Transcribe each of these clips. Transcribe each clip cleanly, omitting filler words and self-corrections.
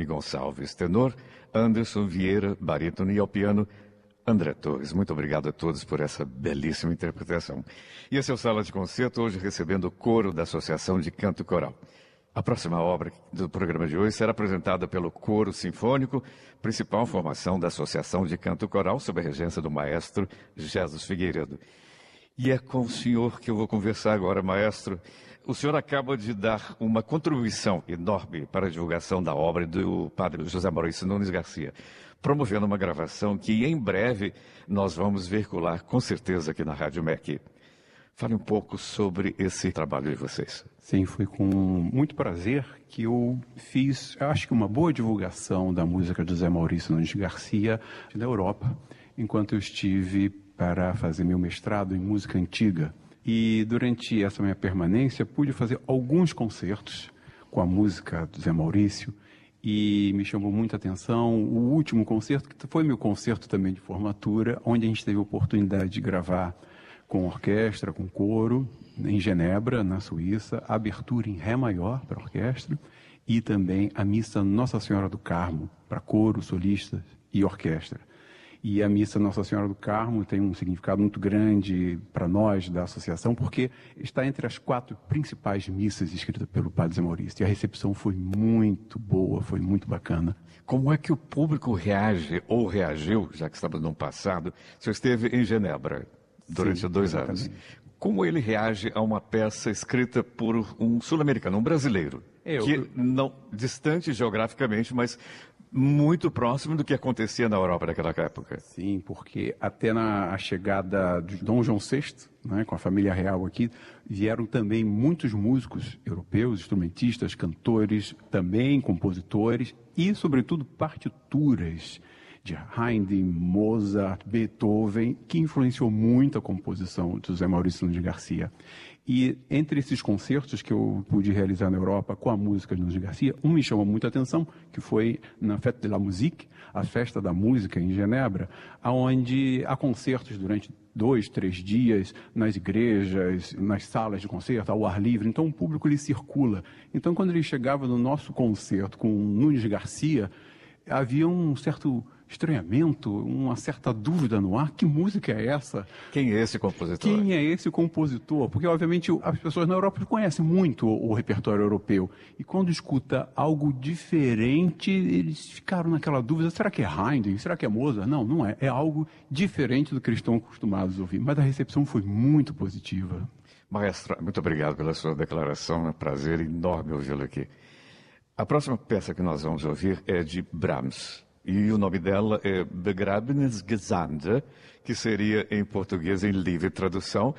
Gonçalves, tenor, Anderson Vieira, barítono, e ao piano, André Torres. Muito obrigado a todos por essa belíssima interpretação. E esse é o Sala de Concerto, hoje recebendo o coro da Associação de Canto Coral. A próxima obra do programa de hoje será apresentada pelo Coro Sinfônico, principal formação da Associação de Canto Coral, sob a regência do maestro Jesus Figueiredo. E é com o senhor que eu vou conversar agora, maestro. O senhor acaba de dar uma contribuição enorme para a divulgação da obra do padre José Maurício Nunes Garcia, promovendo uma gravação que em breve nós vamos veicular com certeza aqui na Rádio MEC. Fale um pouco sobre esse trabalho de vocês. Sim, foi com muito prazer que eu fiz, acho que uma boa divulgação da música de José Maurício Nunes Garcia na Europa, enquanto eu estive para fazer meu mestrado em música antiga. E durante essa minha permanência pude fazer alguns concertos com a música do José Maurício e me chamou muita atenção o último concerto, que foi meu concerto também de formatura, onde a gente teve a oportunidade de gravar com orquestra, com coro, em Genebra, na Suíça, a abertura em Ré maior para a orquestra e também a missa Nossa Senhora do Carmo, para coro, solistas e orquestra. E a missa Nossa Senhora do Carmo tem um significado muito grande para nós da associação, porque está entre as 4 principais missas escritas pelo padre José Maurício. E a recepção foi muito boa, foi muito bacana. Como é que o público reage, ou reagiu, já que estamos no passado, o senhor esteve em Genebra durante 2 anos. Como ele reage a uma peça escrita por um sul-americano, um brasileiro, que não distante geograficamente, mas muito próximo do que acontecia na Europa naquela época? Sim, porque até na chegada de Dom João VI, né, com a família real aqui, vieram também muitos músicos europeus, instrumentistas, cantores, também compositores e, sobretudo, partituras de Haydn, Mozart, Beethoven, que influenciou muito a composição de José Maurício Nunes Garcia. E entre esses concertos que eu pude realizar na Europa com a música de Nunes Garcia, um me chamou muita atenção, que foi na Fête de la Musique, a Festa da Música em Genebra, onde há concertos durante 2, 3 dias nas igrejas, nas salas de concerto, ao ar livre. Então o público ele circula. Então quando ele chegava no nosso concerto com Nunes Garcia, havia um certo estranhamento, uma certa dúvida no ar. Que música é essa? Quem é esse compositor? Quem é esse compositor? Porque, obviamente, as pessoas na Europa conhecem muito o repertório europeu. E quando escuta algo diferente, eles ficaram naquela dúvida. Será que é Haydn? Será que é Mozart? Não, não é. É algo diferente do que eles estão acostumados a ouvir. Mas a recepção foi muito positiva. Maestra, muito obrigado pela sua declaração. É um prazer enorme ouvi-lo aqui. A próxima peça que nós vamos ouvir é de Brahms. E o nome dela é Begrabnisgesang, que seria em português, em livre tradução,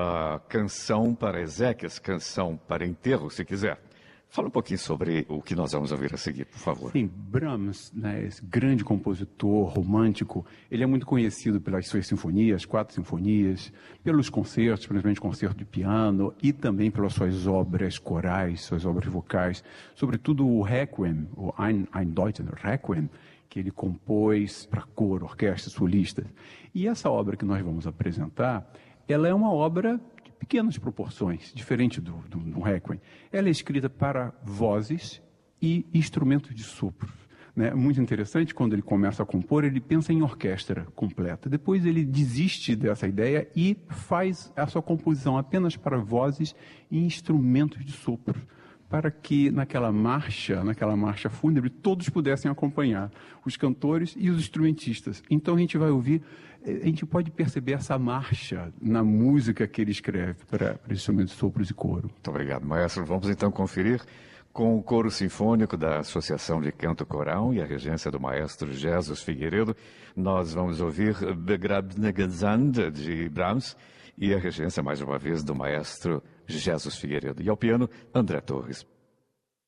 canção para exéquias, canção para enterro, se quiser. Fala um pouquinho sobre o que nós vamos ouvir a seguir, por favor. Sim, Brahms, né, esse grande compositor romântico, ele é muito conhecido pelas suas sinfonias, 4 sinfonias, pelos concertos, principalmente concerto de piano, e também pelas suas obras corais, suas obras vocais, sobretudo o Requiem, o Ein Deutschen Requiem, que ele compôs para coro, orquestra, solistas. E essa obra que nós vamos apresentar, ela é uma obra de pequenas proporções, diferente do Requiem. Ela é escrita para vozes e instrumentos de sopro. Né? Muito interessante, quando ele começa a compor, ele pensa em orquestra completa. Depois ele desiste dessa ideia e faz a sua composição apenas para vozes e instrumentos de sopro, para que naquela marcha fúnebre, todos pudessem acompanhar, os cantores e os instrumentistas. Então a gente vai ouvir, a gente pode perceber essa marcha na música que ele escreve para instrumentos de sopros e coro. Muito obrigado, maestro. Vamos então conferir com o Coro Sinfônico da Associação de Canto Coral e a regência do maestro Jesus Figueiredo. Nós vamos ouvir Begrabnisgesang de Brahms e a regência, mais uma vez, do maestro Jesus Figueiredo. E ao piano, André Torres.